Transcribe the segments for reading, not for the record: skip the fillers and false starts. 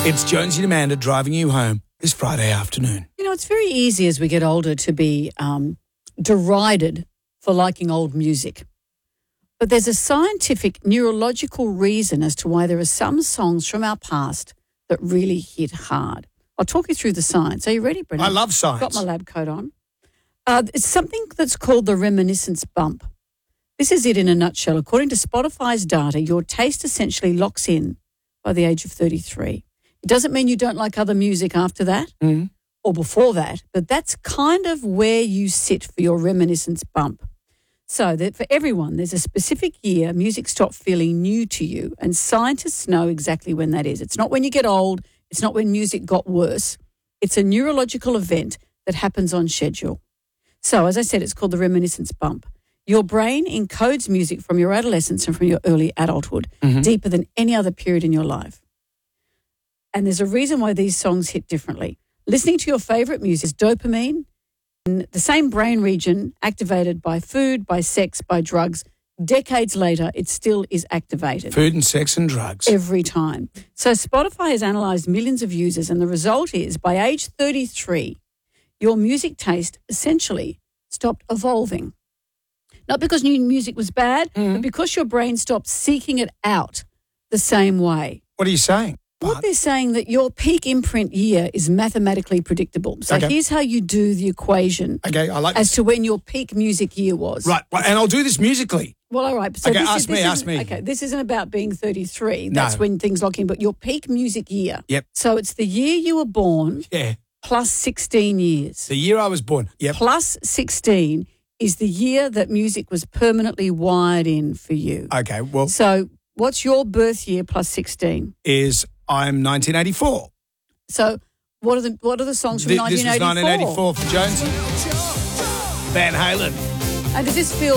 It's Jonesy and Amanda driving you home this Friday afternoon. You know, it's very easy as we get older to be derided for liking old music. But there's a scientific, neurological reason as to why there are some songs from our past that really hit hard. I'll talk you through the science. Are you ready, Brendan? I love science. Got my lab coat on. It's something that's called the reminiscence bump. This is it in a nutshell. According to Spotify's data, your taste essentially locks in by the age of 33. It doesn't mean you don't like other music after that or before that, but that's kind of where you sit for your reminiscence bump. So that for everyone, there's a specific year music stopped feeling new to you, and scientists know exactly when that is. It's not when you get old. It's not when music got worse. It's a neurological event that happens on schedule. So, as I said, it's called the reminiscence bump. Your brain encodes music from your adolescence and from your early adulthood deeper than any other period in your life. And there's a reason why these songs hit differently. Listening to your favourite music is dopamine, in the same brain region activated by food, by sex, by drugs. Decades later, it still is activated. Food and sex and drugs. Every time. So Spotify has analysed millions of users, and the result is by age 33, your music taste essentially stopped evolving. Not because new music was bad, but because your brain stopped seeking it out the same way. What are you saying? What they're saying that your peak imprint year is mathematically predictable. So here's how you do the equation as to when your peak music year was. Right, and I'll do this musically. Well, all right. So ask me. Okay, this isn't about being 33. That's when things lock in. But your peak music year. Yep. So it's the year you were born plus 16 years. The year I was born. Yep. Plus 16 is the year that music was permanently wired in for you. Okay, well. So what's your birth year plus 16? I'm 1984. So what are the songs from 1984? This was 1984 for Jonesy. Van Halen. And does this feel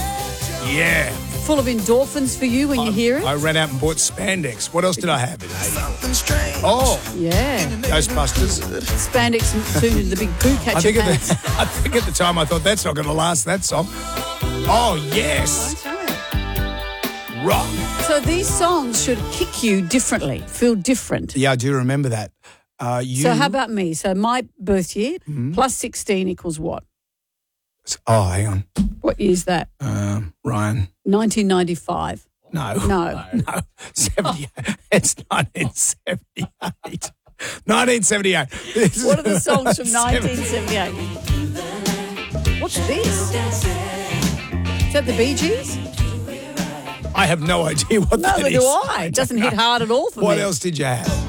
full of endorphins for you when you hear it? I ran out and bought spandex. What else did I have in 80? Oh. Yeah. Ghostbusters. Spandex suited the big poo catcher pants. I think at the time I thought that's not going to last, that song. Oh, yes. Rock. So these songs should kick you differently, feel different. Yeah, I do remember that. So how about me? So my birth year plus 16 equals what? Oh, hang on. What year is that? Ryan. 1995. No. 78. It's 1978. 1978. What are the songs from 1978? What's this? Is that the Bee Gees? I have no idea what that is. Neither do I. It doesn't hit hard at all for me. What else did you have?